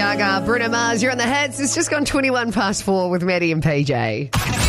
Gaga, Bruno Mars, you're on the hits. It's just gone 21 past 4 with Maddie and PJ.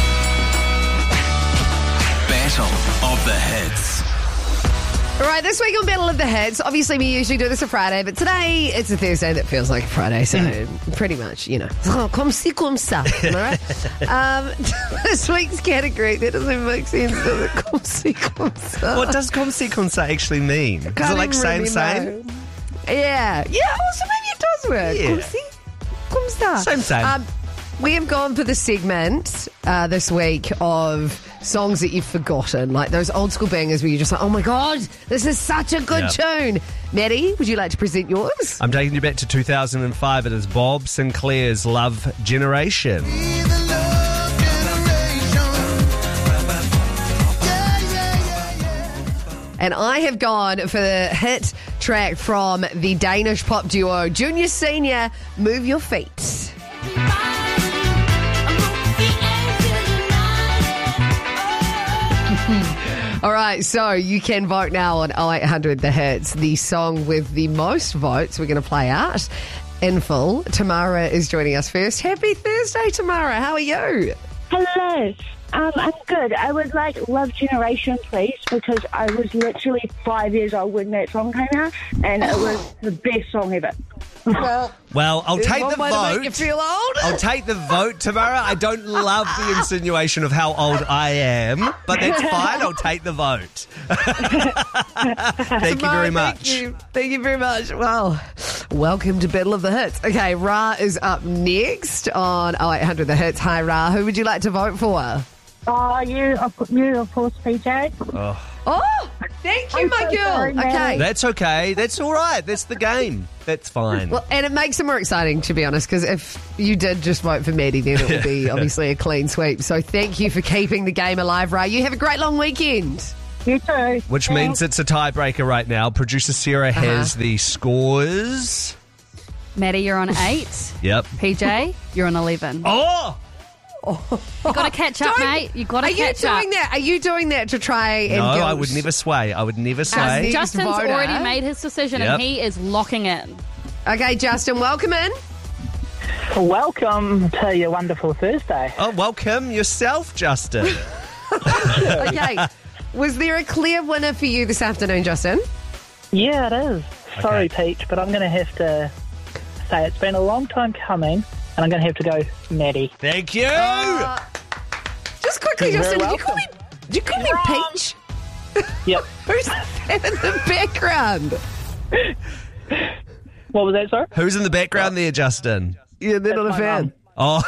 Battle of the Hits. All right, this week on Battle of the Hits, obviously we usually do this on Friday, but today it's a Thursday that feels like a Friday, so pretty much, comme ci, comme ça, am I right? This week's category, that doesn't make sense, does it? Comme ci, comme ça. What does comme ci, comme ça actually mean? Is it like same? Yeah, also maybe it does work. Yeah. Comme ci, comme ça. Same. We have gone for the segment this week of songs that you've forgotten, like those old school bangers where you're just like, oh my God, this is such a good tune. Maddie, would you like to present yours? I'm taking you back to 2005. It is Bob Sinclair's Love Generation. And I have gone for the hit track from the Danish pop duo Junior Senior, Move Your Feet. All right, so you can vote now on 0800 The Hits. The song with the most votes we're going to play out in full. Tamara is joining us first. Happy Thursday, Tamara. How are you? Hello. I'm good. I would like Love Generation, please, because I was literally 5 years old when that song came out, and it was the best song ever. Well, I'll take the One way to make you vote. feel old. I'll take the vote, Tamara. I don't love the insinuation of how old I am, but that's fine. I'll take the vote. Thank you very much. Thank you very much. Well, welcome to Battle of the Hits. Okay, Ra is up next on 0800 The Hits. Hi, Ra. Who would you like to vote for? Oh, you, of course, PJ. Oh, thank you, I'm my so girl. sorry, Okay. Maddie. That's okay. That's all right. That's the game. That's fine. Well, and it makes it more exciting, to be honest, because if you did just vote for Maddie, then it would be obviously a clean sweep. So thank you for keeping the game alive, Ra. You have a great long weekend. You too. Which means it's a tiebreaker right now. Producer Sarah has the scores. Maddie, you're on 8. Yep. PJ, you're on 11. Oh! You got to catch up, mate. You got to catch up. Are you doing that to try and No, guilt? I would never sway. I would never sway. Justin's voter. already made his decision Yep. and he is locking in. Okay, Justin, welcome in. Welcome to your wonderful Thursday. Oh, welcome yourself, Justin. Okay. Was there a clear winner for you this afternoon, Justin? Yeah, it is. Sorry, Okay. Peach, but I'm going to have to say it's been a long time coming, and I'm going to have to go Maddie. Thank you. Just quickly, You're Justin, very did you call me Peach? Yep. Who's that in the background? What was that, sorry? Who's in the background there, Justin? Yeah, they're not a my fan. mum. Oh,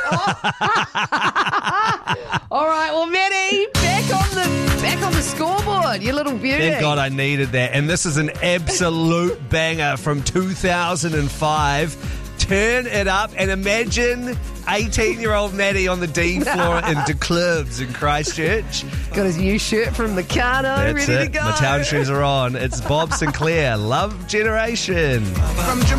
All right, well, Maddie, back on the scoreboard, you little beauty. thank God I needed that. And this is an absolute banger from 2005. Turn it up and imagine 18-year-old Maddie on the D floor into clubs in Christchurch. Got his new shirt from Meccano, That's ready it. to go. My town shoes are on. It's Bob Sinclair, Love Generation.